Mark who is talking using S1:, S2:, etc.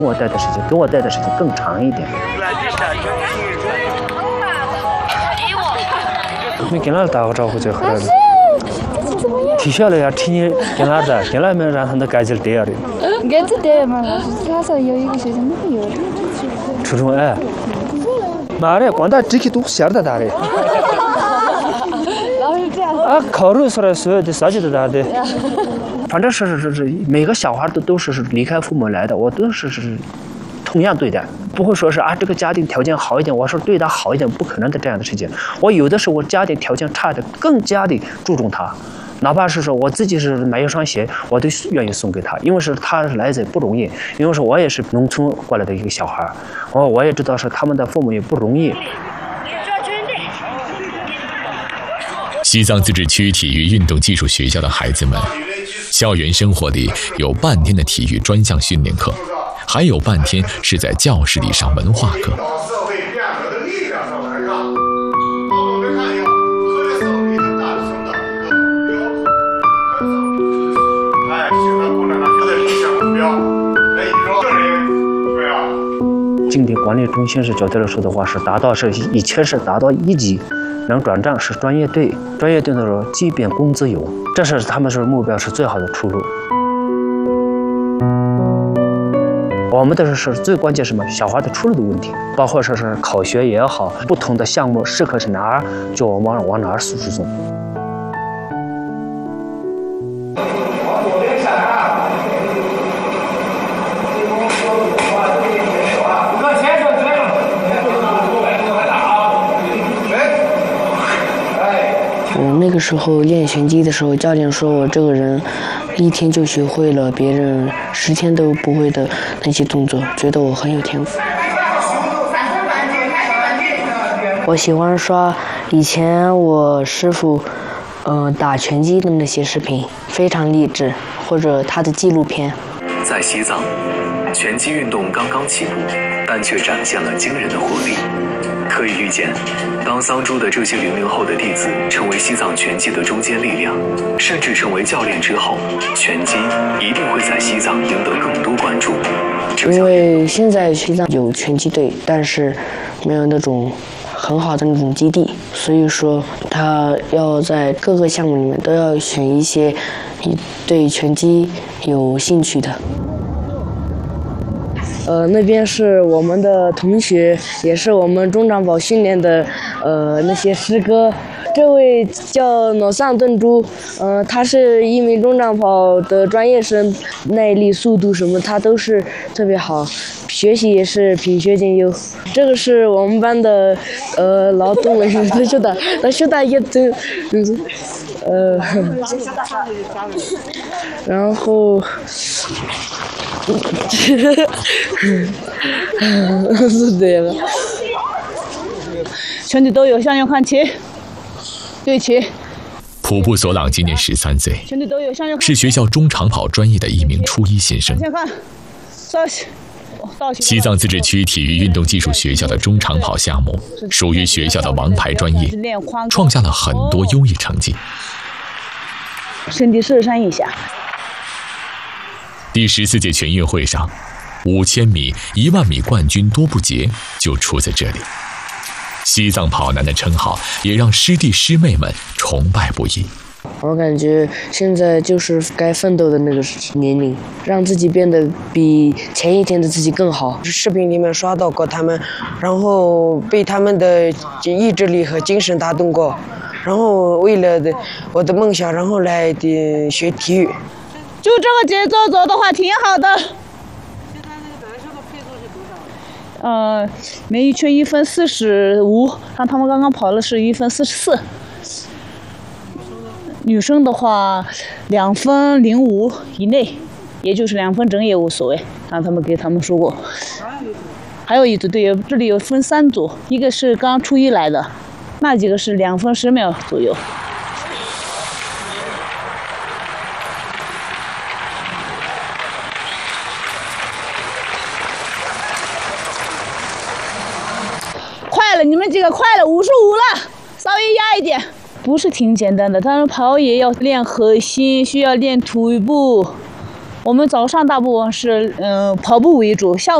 S1: 我待的时间，跟我待的时间更长一点。没跟老打过招呼就回来了。提下来呀，听你跟哪的，跟哪们让他们改进点的。
S2: 改进点嘛，他说有一个学生没有。
S1: 初中哎。妈的，光打这个都晓得打的。
S2: 老是这样。
S1: 啊，考虑出来所有的啥子都打的。反正是每个小孩都是离开父母来的，我都是同样对待，不会说是啊这个家庭条件好一点，我说对他好一点，不可能的这样的事情。我有的时候我家庭条件差的更加的注重他，哪怕是说我自己是买一双鞋，我都愿意送给他，因为是他来者不容易，因为是我也是农村过来的一个小孩，我也知道是他们的父母也不容易。
S3: 西藏自治区体育运动技术学校的孩子们，校园生活里有半天的体育专项训练课，还有半天是在教室里上文化课。
S1: 经典管理中心是觉得来说的话是达到是以前是达到1级，能转账是专业队，专业队的时候即便工资有，这是他们是目标是最好的出路。我们的是最关键什么？小孩的出路的问题，包括说是考学也好，不同的项目适合是哪儿，就往哪儿输送。
S4: 我那个时候练拳击的时候，教练说我这个人1天就学会了别人10天都不会的那些动作，觉得我很有天赋。我喜欢刷以前我师傅打拳击的那些视频，非常励志，或者他的纪录片。
S5: 在西藏，拳击运动刚刚起步，但却展现了惊人的活力。可以预见，当桑珠的这些00后的弟子成为西藏拳击的中坚力量，甚至成为教练之后，拳击一定会在西藏赢得更多关注。
S4: 因为现在西藏有拳击队，但是没有那种很好的那种基地，所以说他要在各个项目里面都要选一些对拳击有兴趣的。那边是我们的同学，也是我们中长跑训练的那些师哥。这位叫诺桑顿珠，他是1名中长跑的专业生，耐力、速度什么他都是特别好，学习也是品学兼优。这个是我们班的劳动人员，他说的也都然后。是对了。
S6: 全体都有向右看齐，对齐。
S3: 普布索朗今年13岁，是学校中长跑专业的1名初1新生。
S6: 先看，
S3: 西藏自治区体育运动技术学校的中长跑项目属于学校的王牌专业，创下了很多优异成绩。
S6: 身体试山一下。
S3: 第14届全运会上，5000米、10000米冠军多布杰就出在这里。西藏跑男的称号也让师弟师妹们崇拜不已。
S4: 我感觉现在就是该奋斗的那个年龄，让自己变得比前一天的自己更好。
S7: 视频里面刷到过他们，然后被他们的意志力和精神打动过，然后为了我的梦想，然后来学体育。
S6: 就这个节奏走的话挺好的。每一圈1分45，像他们刚刚跑的是1分44。女生的话2分05以内，也就是2分整也无所谓，让他们给他们说过。还有一组队友，这里有分3组，一个是刚初1来的，那几个是2分10秒左右。你们几个快了，55了，稍微压一点。不是挺简单的，他们跑也要练核心，需要练腿部， 我们早上大部分是跑步为主，下午